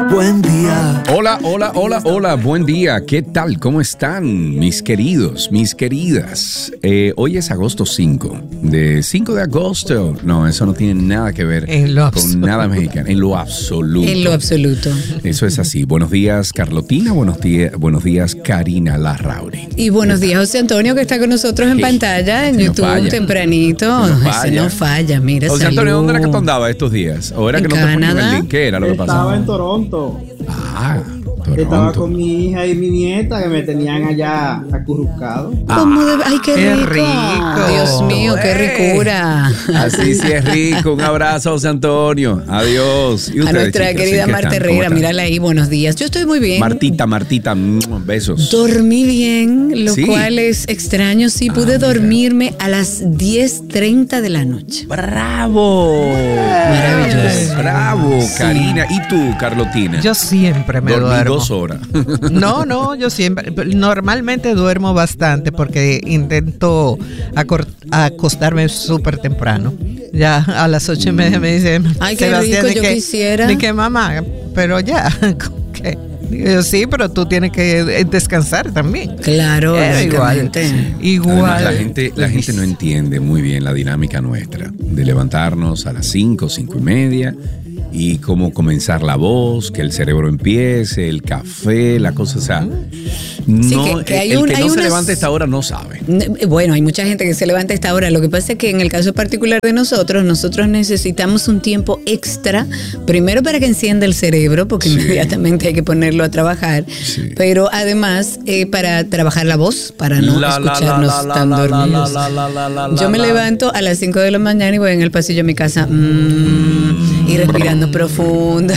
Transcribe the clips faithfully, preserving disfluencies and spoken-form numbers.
Buen día. Hola, hola, hola, hola, buen día. ¿Qué tal? ¿Cómo están mis queridos, mis queridas? Eh, hoy es agosto cinco. De cinco de agosto. No, eso no tiene nada que ver con nada mexicano. En lo absoluto. En lo absoluto. Eso es así. Buenos días, Carlotina. Buenos días, buenos días, Karina Larrauri. Y buenos días, José Antonio, que está con nosotros en ¿Qué? pantalla, en Se no YouTube, falla. tempranito. Se no Ese falla. no falla, mira, José salud. Antonio, ¿dónde era que tú andabas estos días? ¿O era En que no te ponían Canadá. el link? ¿Qué era lo que Estaba pasaba? en Toronto. Ah, Estaba Toronto. con mi hija y mi nieta que me tenían allá acurrucado. ¿Cómo de- Ay, qué, Qué rico. rico. Dios mío, qué Ey. ricura. Así sí es rico. Un abrazo, José Antonio. Adiós. ¿Y A ustedes, nuestra chicas, querida en qué Marta están? ¿Cómo Herrera, están? mírala ahí, buenos días. Yo estoy muy bien. Martita, Martita, mm, besos. Dormí bien, lo Sí. cual es extraño. Sí, pude Ah, mira. dormirme a las diez treinta de la noche. ¡Bravo! Maravilloso. ¡Bravo, Karina! ¿Y tú, Carlotina? Yo siempre me Dormí duermo. dos horas. No, no, yo siempre, normalmente duermo bastante porque intento acor- acostarme súper temprano. Ya a las ocho y media me dicen, Ay, qué Sebastián, rico, ¿de yo qué- quisiera. ¿de qué, mamá? Pero ya, ¿qué? Digo yo, sí, pero tú tienes que descansar también. Claro, Era igual. lógicamente. Igual. Además, la gente, la gente no entiende muy bien la dinámica nuestra de levantarnos a las cinco, cinco y media y cómo comenzar la voz, que el cerebro empiece, el café, la cosa, o sea, no, que- que hay el un- que hay no se unas- levanta a esta hora no sabe. Bueno, hay mucha gente que se levanta a esta hora. Lo que pasa es que en el caso particular de nosotros, nosotros necesitamos un tiempo extra, primero para que encienda el cerebro, porque Sí. inmediatamente hay que ponerlo a trabajar, Sí. pero además eh, para trabajar la voz, para no La, la, escucharnos la, la, tan la, la, dormidos. la, la, la, la, Yo me la. levanto a las cinco de la mañana y voy en el pasillo de mi casa mm, y respirando profundo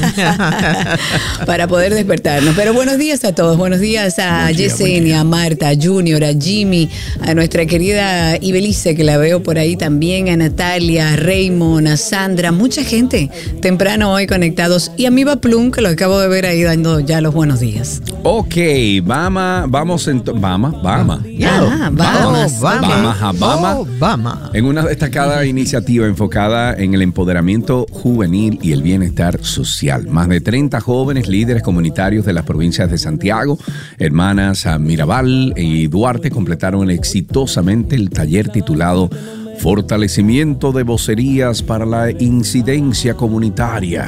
para poder despertarnos. Pero buenos días a todos, buenos días a Buen día, Yesenia, a Marta, a Junior, a Jimmy, a nuestra querida Ibelice, que la veo por ahí también, a Natalia, a Raymond, a Sandra, mucha gente temprano hoy conectados, y a Miva Plum, que lo acabo de ver ahí dando ya los buenos días. Ok, vamos, vamos entonces, vamos, vamos. Ah, vamos, Obama. Vamos, Obama. Obama. En una destacada iniciativa enfocada en el empoderamiento juvenil y el bienestar social. Más de treinta jóvenes líderes comunitarios de las provincias de Santiago, Hermanas a Mirabal y Duarte completaron exitosamente el taller titulado Fortalecimiento de vocerías para la incidencia comunitaria.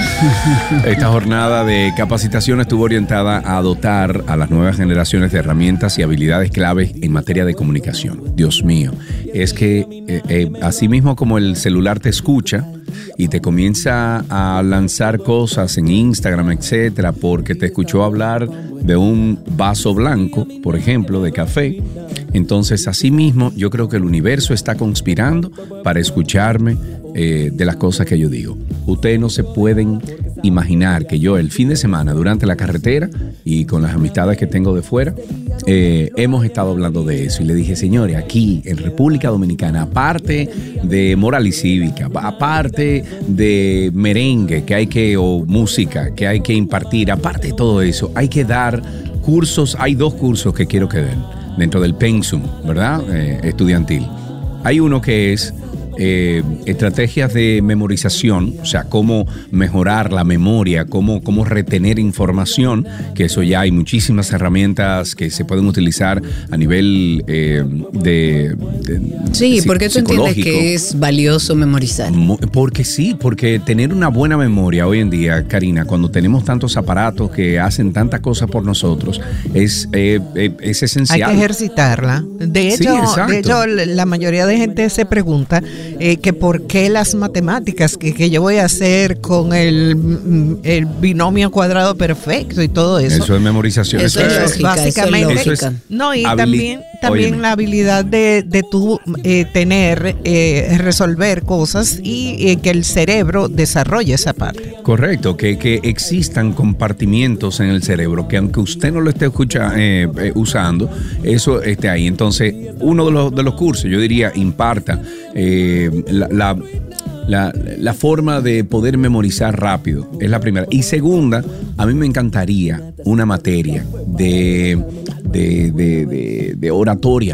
Esta jornada de capacitación estuvo orientada a dotar a las nuevas generaciones de herramientas y habilidades claves en materia de comunicación. Dios mío, es que eh, eh, así mismo como el celular te escucha y te comienza a lanzar cosas en Instagram, etcétera, porque te escuchó hablar de un vaso blanco, por ejemplo, de café. Entonces, así mismo, yo creo que el universo está conspirando para escucharme eh, de las cosas que yo digo. Ustedes no se pueden imaginar que yo el fin de semana, durante la carretera y con las amistades que tengo de fuera, eh, hemos estado hablando de eso. Y le dije, señores, aquí en República Dominicana, aparte de moral y cívica, aparte de merengue que hay que, o música que hay que impartir, aparte de todo eso, hay que dar cursos. Hay dos cursos que quiero que den dentro del pensum, ¿verdad? Eh, estudiantil. Hay uno que es eh, estrategias de memorización, o sea, cómo mejorar la memoria, cómo, cómo retener información, que eso ya hay muchísimas herramientas que se pueden utilizar a nivel eh, de, de Sí, psi- ¿por qué tú entiendes psicológico. que es valioso memorizar? Mo- Porque sí, porque tener una buena memoria hoy en día, Karina, cuando tenemos tantos aparatos que hacen tantas cosas por nosotros, es, eh, eh, es Hay esencial. que ejercitarla. De Sí, hecho, exacto. de hecho, la mayoría de gente se pregunta eh, que por qué las matemáticas, que, que yo voy a hacer con el, mm, el binomio cuadrado perfecto y todo eso. Eso es memorización. Eso es lógica, básicamente. eso es Eso es lógica. No, y habili- también, también Óyeme. la habilidad de, de tú eh, tener, eh, resolver cosas y eh, que el cerebro desarrolle esa parte. Correcto, que, que existan compartimientos en el cerebro que aunque usted no lo esté escucha, eh, eh, usando, eso esté ahí. Entonces, uno de los, de los cursos, yo diría, imparta eh, la, la, la, la forma de poder memorizar rápido, es la primera. Y segunda, a mí me encantaría una materia de, de, de, de, de oratoria,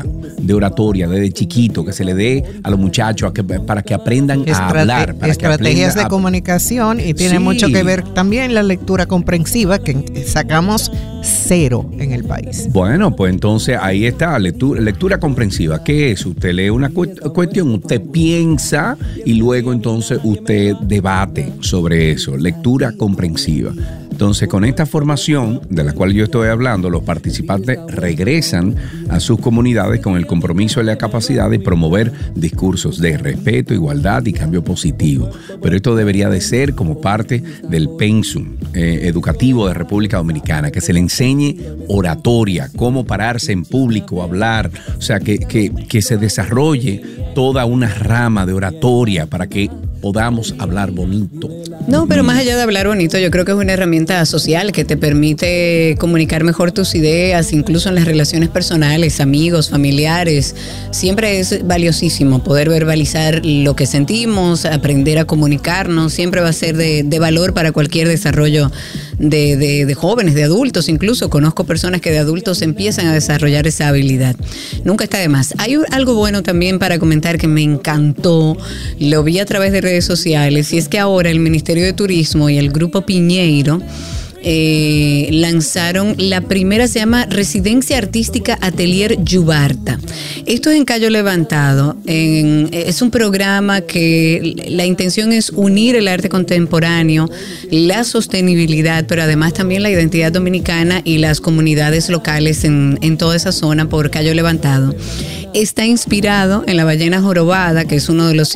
de oratoria desde chiquito, que se le dé a los muchachos a que, para que aprendan Estrate- a hablar. Para estrategias que de a, comunicación y tiene Sí. mucho que ver también la lectura comprensiva, que sacamos cero en el país. Bueno, pues entonces ahí está, lectura, lectura comprensiva. ¿Qué es? Usted lee una cu- cuestión, usted piensa y luego entonces usted debate sobre eso. Lectura comprensiva. Entonces, con esta formación de la cual yo estoy hablando, los participantes regresan a sus comunidades con el compromiso y la capacidad de promover discursos de respeto, igualdad y cambio positivo. Pero esto debería de ser como parte del pensum eh, educativo de República Dominicana, que se le enseñe oratoria, cómo pararse en público, hablar, o sea, que, que, que se desarrolle toda una rama de oratoria para que podamos hablar bonito. No, pero más allá de hablar bonito, yo creo que es una herramienta social que te permite comunicar mejor tus ideas, incluso en las relaciones personales, amigos, familiares. Siempre es valiosísimo poder verbalizar lo que sentimos, aprender a comunicarnos. Siempre va a ser de, de valor para cualquier desarrollo de, de, de jóvenes, de adultos. Incluso conozco personas que de adultos empiezan a desarrollar esa habilidad. Nunca está de más. Hay algo bueno también para comentar que me encantó. Lo vi a través de redes sociales, y es que ahora el Ministerio de Turismo y el Grupo Piñeiro eh, lanzaron la primera, se llama Residencia Artística Atelier Yubarta. Esto es en Cayo Levantado. En, es un programa que la intención es unir el arte contemporáneo, la sostenibilidad, pero además también la identidad dominicana y las comunidades locales en, en toda esa zona por Cayo Levantado. Está inspirado en la ballena jorobada, que es uno de los